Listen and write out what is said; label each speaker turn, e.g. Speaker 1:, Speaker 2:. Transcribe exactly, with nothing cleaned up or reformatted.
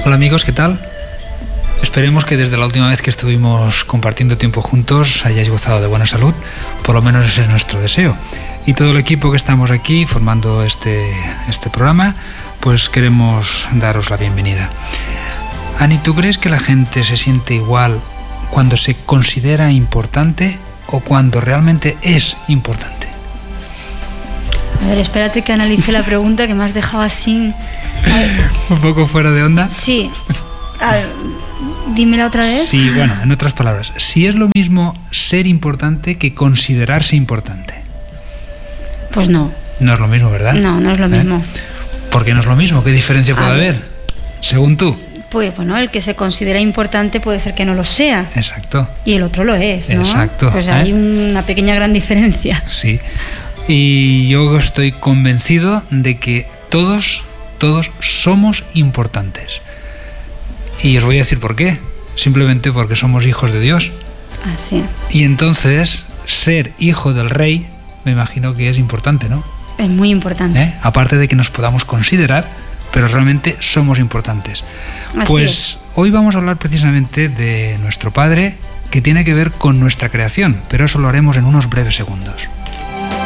Speaker 1: Hola amigos, ¿qué tal? Esperemos que desde la última vez que estuvimos compartiendo tiempo juntos hayáis gozado de buena salud, por lo menos ese es nuestro deseo. Y todo el equipo que estamos aquí formando este, este programa, pues queremos daros la bienvenida. Ani, ¿tú crees que la gente se siente igual cuando se considera importante o cuando realmente es importante?
Speaker 2: A ver, espérate que analice la pregunta que me has dejado así.
Speaker 1: ¿Un poco fuera de onda?
Speaker 2: Sí. A ver, dímela otra vez.
Speaker 1: Sí, bueno, en otras palabras, si es lo mismo ser importante que considerarse importante.
Speaker 2: Pues no.
Speaker 1: No es lo mismo, ¿verdad?
Speaker 2: No, no es lo mismo.
Speaker 1: ¿Eh? ¿Por qué no es lo mismo? ¿Qué diferencia puede
Speaker 2: A
Speaker 1: haber?
Speaker 2: ver.
Speaker 1: Según tú.
Speaker 2: Pues bueno, el que se considera importante puede ser que no lo sea.
Speaker 1: Exacto.
Speaker 2: Y el otro lo es, ¿no?
Speaker 1: Exacto.
Speaker 2: Pues
Speaker 1: ¿eh?
Speaker 2: hay una pequeña gran diferencia.
Speaker 1: Sí. Y yo estoy convencido de que todos, todos somos importantes. Y os voy a decir por qué. Simplemente porque somos hijos de Dios.
Speaker 2: Así.
Speaker 1: Y entonces, ser hijo del Rey, me imagino que es importante, ¿no?
Speaker 2: Es muy importante.
Speaker 1: ¿Eh? Aparte de que nos podamos considerar, pero realmente somos importantes.
Speaker 2: Así
Speaker 1: Pues
Speaker 2: es.
Speaker 1: Hoy vamos a hablar precisamente de nuestro Padre, que tiene que ver con nuestra creación, pero eso lo haremos en unos breves segundos.